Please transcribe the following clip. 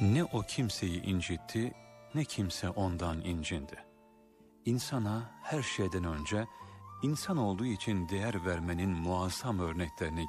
Ne o kimseyi incitti, ne kimse ondan incindi. İnsana her şeyden önce insan olduğu için değer vermenin muazzam örneklerini